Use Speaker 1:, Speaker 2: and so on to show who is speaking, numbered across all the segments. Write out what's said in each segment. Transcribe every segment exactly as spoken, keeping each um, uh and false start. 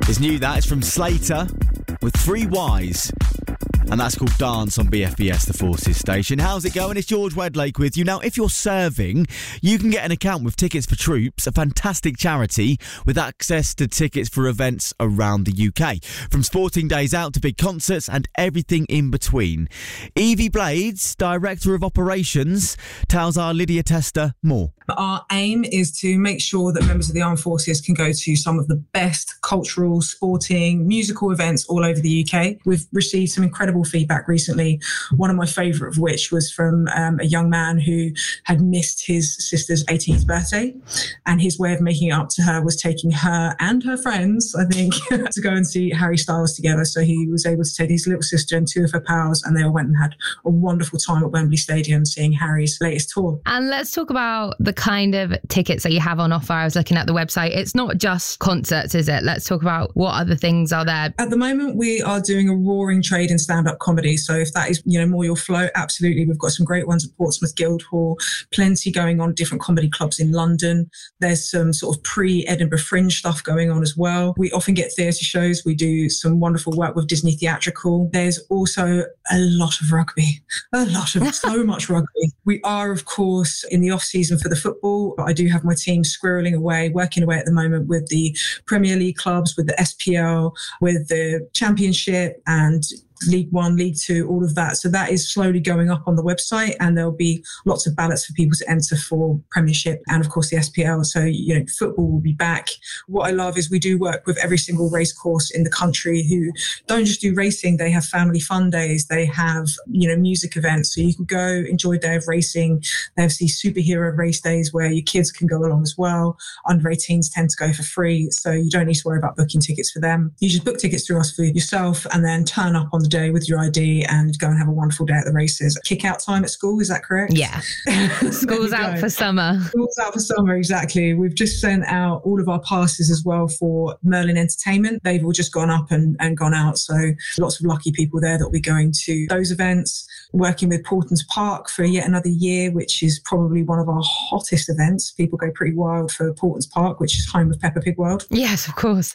Speaker 1: It's new, that. It's from Slater with Three Wise. And that's called Dance on B F B S, the Forces station. How's it going? It's George Wedlake with you. Now, if you're serving, you can get an account with Tickets for Troops, a fantastic charity with access to tickets for events around the U K. From sporting days out to big concerts and everything in between. Evie Blades, Director of Operations, tells our Lydia Tester more.
Speaker 2: Our aim is to make sure that members of the armed forces can go to some of the best cultural, sporting, musical events all over the U K. We've received some incredible feedback recently, one of my favourite of which was from um, a young man who had missed his sister's eighteenth birthday, and his way of making it up to her was taking her and her friends, I think, to go and see Harry Styles together. So he was able to take his little sister and two of her pals, and they all went and had a wonderful time at Wembley Stadium seeing Harry's latest tour.
Speaker 3: And let's talk about the kind of tickets that you have on offer. I was looking at the website. It's not just concerts, is it? Let's talk about what other things are there.
Speaker 2: At the moment, we are doing a roaring trade in stand-up comedy. So if that is, you know, more your flow, absolutely. We've got some great ones at Portsmouth Guildhall, plenty going on, different comedy clubs in London. There's some sort of pre-Edinburgh Fringe stuff going on as well. We often get theatre shows. We do some wonderful work with Disney Theatrical. There's also a lot of rugby, a lot of, so much rugby. We are, of course, in the off-season for the football. I do have my team squirreling away, working away at the moment with the Premier League clubs, with the S P L, with the Championship and League One, League Two, all of that. So that is slowly going up on the website, and there'll be lots of ballots for people to enter for Premiership and, of course, the S P L. So, you know, football will be back. What I love is we do work with every single race course in the country who don't just do racing. They have family fun days. They have, you know, music events. So you can go enjoy a day of racing. They have these superhero race days where your kids can go along as well. Under eighteens tend to go for free. So you don't need to worry about booking tickets for them. You just book tickets through us for yourself and then turn up on the day with your I D and go and have a wonderful day at the races. Kick out time at school, is that correct?
Speaker 3: Yeah. School's out for summer.
Speaker 2: School's out for summer, exactly. We've just sent out all of our passes as well for Merlin Entertainment. They've all just gone up and, and gone out. So lots of lucky people there that will be going to those events. Working with Portons Park for yet another year, which is probably one of our hottest events. People go pretty wild for Portons Park, which is home of Peppa Pig World.
Speaker 3: Yes, of course.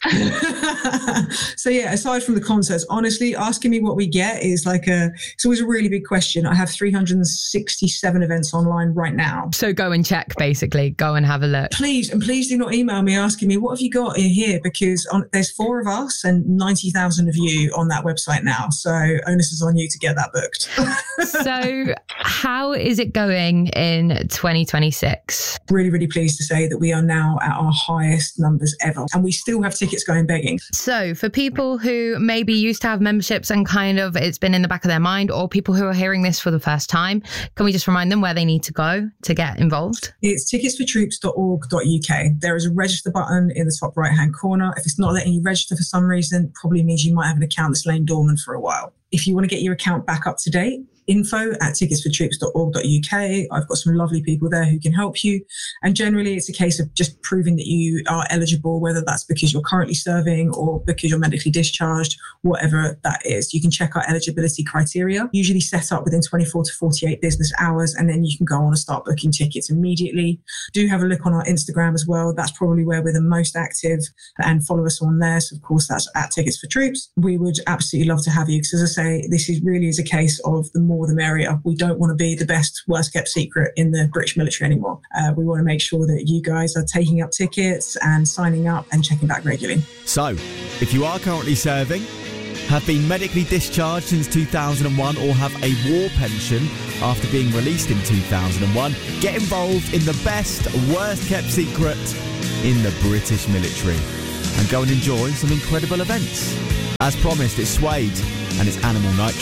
Speaker 2: So yeah, aside from the concerts, honestly, asking me what we get is like a, it's always a really big question. I have three hundred sixty-seven events online right now.
Speaker 3: So go and check, basically. Go and have a look.
Speaker 2: Please, and please do not email me asking me, what have you got in here? Because on, there's four of us and ninety thousand of you on that website now. So onus is on you to get that booked.
Speaker 3: So how is it going in twenty twenty-six?
Speaker 2: Really, really pleased to say that we are now at our highest numbers ever. And we still have tickets going begging.
Speaker 3: So for people who maybe used to have memberships and kind of it's been in the back of their mind, or people who are hearing this for the first time, can we just remind them where they need to go to get involved?
Speaker 2: It's tickets for troops dot org dot U K. There is a register button in the top right-hand corner. If it's not letting you register for some reason, probably means you might have an account that's lain dormant for a while. If you want to get your account back up to date, info at tickets for troops dot org dot U K. I've got some lovely people there who can help you. And generally, it's a case of just proving that you are eligible, whether that's because you're currently serving or because you're medically discharged, whatever that is. You can check our eligibility criteria, usually set up within twenty-four to forty-eight business hours, and then you can go on and start booking tickets immediately. Do have a look on our Instagram as well. That's probably where we're the most active, and follow us on there. So, of course, that's at Tickets for Troops. We would absolutely love to have you because, as I say, this is really is a case of the more the merrier. We don't want to be the best, worst kept secret in the British military anymore. Uh, we want to make sure that you guys are taking up tickets and signing up and checking back regularly.
Speaker 1: So, if you are currently serving, have been medically discharged since two thousand one, or have a war pension after being released in two thousand one, get involved in the best, worst kept secret in the British military and go and enjoy some incredible events. As promised, it's Suede and it's Animal Night.